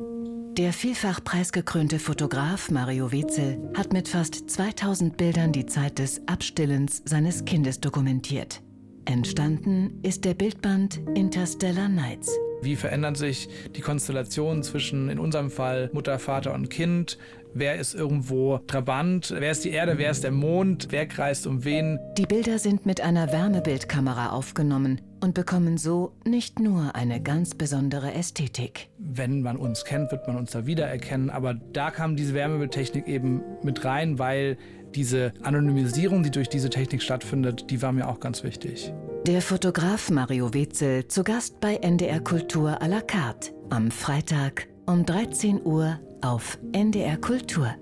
Der vielfach preisgekrönte Fotograf Mario Wetzel hat mit fast 2000 Bildern die Zeit des Abstillens seines Kindes dokumentiert. Entstanden ist der Bildband Interstellar Nights. Wie verändern sich die Konstellationen zwischen, in unserem Fall, Mutter, Vater und Kind? Wer ist irgendwo Trabant? Wer ist die Erde? Wer ist der Mond? Wer kreist um wen? Die Bilder sind mit einer Wärmebildkamera aufgenommen und bekommen so nicht nur eine ganz besondere Ästhetik. Wenn man uns kennt, wird man uns da wiedererkennen. Aber da kam diese Wärmebildtechnik eben mit rein, weil diese Anonymisierung, die durch diese Technik stattfindet, die war mir auch ganz wichtig. Der Fotograf Mario Wetzel zu Gast bei NDR Kultur à la carte am Freitag um 13 Uhr auf NDR Kultur.